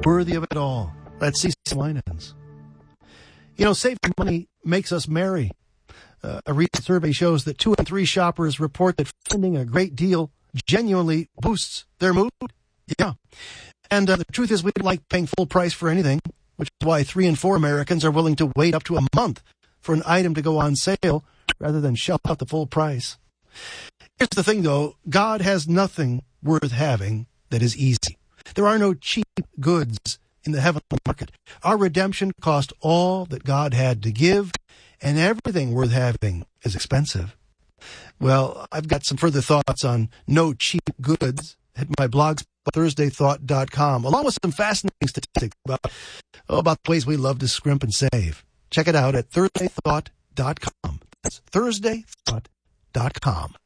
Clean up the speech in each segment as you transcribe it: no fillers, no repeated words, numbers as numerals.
worthy of it all. That's C.C. Winans. You know, saving money makes us merry. A recent survey shows that 2 in 3 shoppers report that finding a great deal genuinely boosts their mood. Yeah. And the truth is we don't like paying full price for anything, which is why 3 in 4 Americans are willing to wait up to a month for an item to go on sale rather than shell out the full price. Here's the thing, though. God has nothing worth having that is easy. There are no cheap goods in the heavenly market. Our redemption cost all that God had to give, and everything worth having is expensive. Well, I've got some further thoughts on no cheap goods at my blog, thursdaythought.com, along with some fascinating statistics about the ways we love to scrimp and save. Check it out at thursdaythought.com. That's thursdaythought.com.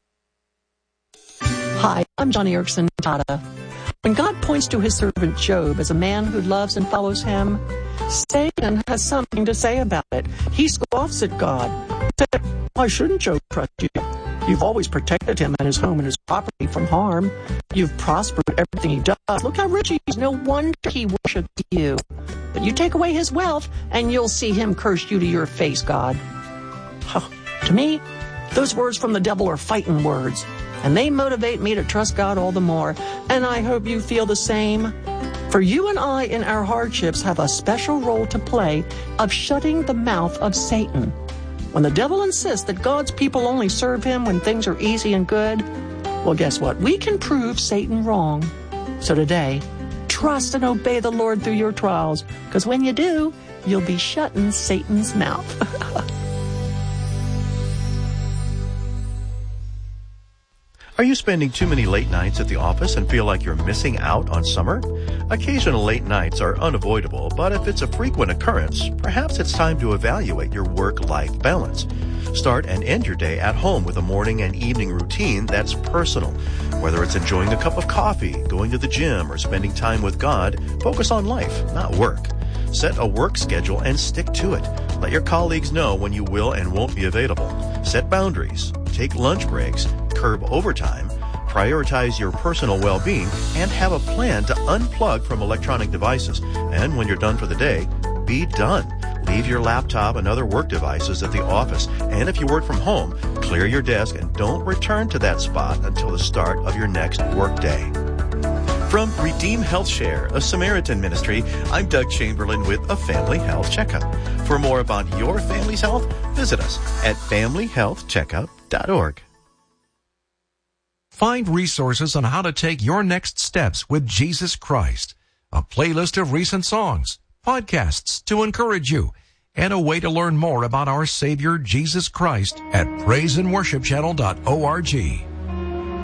Hi, I'm Johnny Erickson Tata. When God points to his servant Job as a man who loves and follows him, Satan has something to say about it. He scoffs at God. Why shouldn't Job trust you? You've always protected him and his home and his property from harm. You've prospered everything he does. Look how rich he is. No wonder he worships you. But you take away his wealth, and you'll see him curse you to your face, God. To me, those words from the devil are fighting words, and they motivate me to trust God all the more. And I hope you feel the same. For you and I in our hardships have a special role to play of shutting the mouth of Satan. When the devil insists that God's people only serve him when things are easy and good, well, guess what? We can prove Satan wrong. So today, trust and obey the Lord through your trials, because when you do, you'll be shutting Satan's mouth. Are you spending too many late nights at the office and feel like you're missing out on summer? Occasional late nights are unavoidable, but if it's a frequent occurrence, perhaps it's time to evaluate your work-life balance. Start and end your day at home with a morning and evening routine that's personal. Whether it's enjoying a cup of coffee, going to the gym, or spending time with God, focus on life, not work. Set a work schedule and stick to it. Let your colleagues know when you will and won't be available. Set boundaries. Take lunch breaks. Curb overtime. Prioritize your personal well-being and have a plan to unplug from electronic devices. And when you're done for the day, be done. Leave your laptop and other work devices at the office. And if you work from home, clear your desk and don't return to that spot until the start of your next work day. From Redeem Health Share, a Samaritan ministry, I'm Doug Chamberlain with a Family Health Checkup. For more about your family's health, visit us at familyhealthcheckup.org. Find resources on how to take your next steps with Jesus Christ, a playlist of recent songs, podcasts to encourage you, and a way to learn more about our Savior Jesus Christ at praiseandworshipchannel.org.